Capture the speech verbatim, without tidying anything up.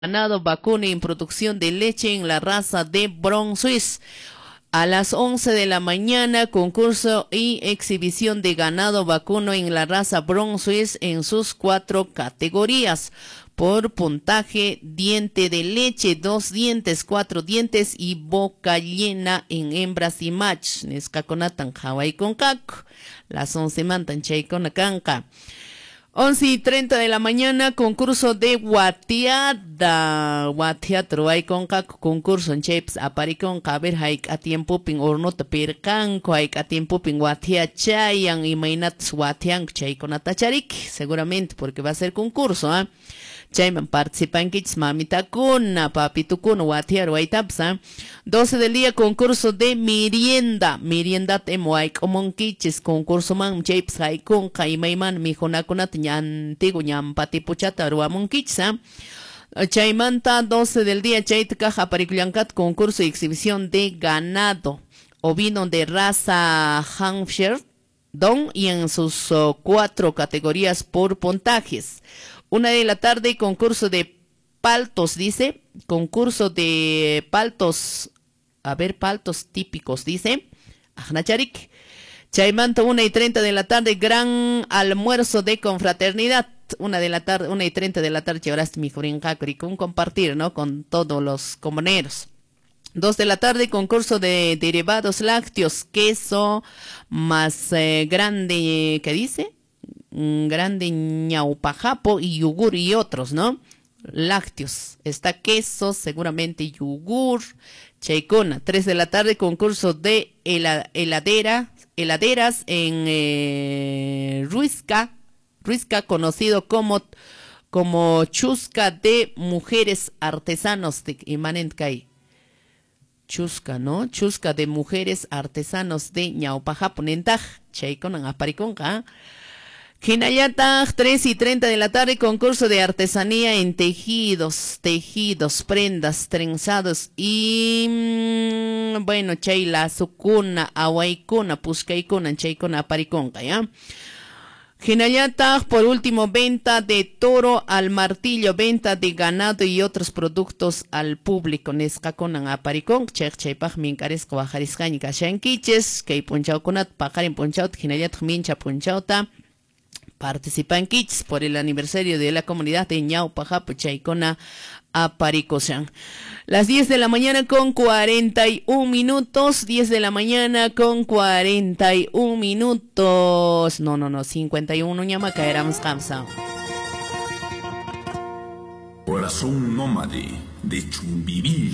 Ganado vacuno en producción de leche en la raza de Bron Suisse. A las once de la mañana, concurso y exhibición de ganado vacuno en la raza Bron Suisse en sus cuatro categorías. Por puntaje, diente de leche, dos dientes, cuatro dientes y boca llena en hembras y mach. Nescaconatan Hawaii con caco. Las once mantan chay con canca. once y treinta de la mañana, concurso de guateada. Guateatro hay con concurso en Cheps, aparicon, caber haik a tiempo pin hornota percanco, haik a tiempo pin guatea chayan y mainat guatean chay con atacharik, seguramente porque va a ser concurso, ¿ah? ¿eh? Chayman participan kits mamita kuna, papito kuna, guatear, guaitapsa. doce del día, concurso de merienda. Merienda temoaik omon kiches, concurso man, chapes haikon, kaimaiman, mijonakunat, ñantigo, ñampatipuchata, ruamon kitsa. Chaymanta, doce del día, chaitka, japaricliancat, concurso y exhibición de ganado. Ovino de raza Hampshire, Don, y en sus uh, cuatro categorías por puntajes. Una de la tarde, concurso de paltos, dice. Concurso de paltos. A ver, paltos típicos, dice. Ajnacharik. Chaimanta, una y treinta de la tarde, gran almuerzo de confraternidad. Una de la tarde, una y treinta de la tarde, llevarás mi con compartir, ¿no? Con todos los comuneros. Dos de la tarde, concurso de derivados lácteos, queso más eh, grande, ¿qué dice? Grande ñaupajapo y yogur y otros, ¿no? Lácteos. Está queso, seguramente yogur, chaicona. Tres de la tarde, concurso de heladera, heladeras en eh, Ruisca, Ruisca, conocido como, como chusca de mujeres artesanos de Imanencay. Chusca, ¿no? Chusca de mujeres artesanos de ñaupajapo, nentaj, chaicona, apariconca. Jinayatag, tres y treinta de la tarde, concurso de artesanía en tejidos, tejidos, prendas, trenzados y, mmm, bueno, chayla, sucuna, awaikuna, puscaicuna, chaicuna, apariconca, ¿ya? Jinayatag, por último, venta de toro al martillo, venta de ganado y otros productos al público. Nescaconan aparicon, chech chaypaj mincaresco bajariscañi kashanquiches, kay punchaukunat, pajarin punchaut, jinayatag mincha punchauta. Participan kits por el aniversario de la comunidad de Ñaupajapo, Chaicona, Aparicosán. Las diez de la mañana con cuarenta y un minutos, diez de la mañana con cuarenta y un minutos. No, no, no, cincuenta y uno ñama caeramos camsa. Corazón nómade de Chumbiví.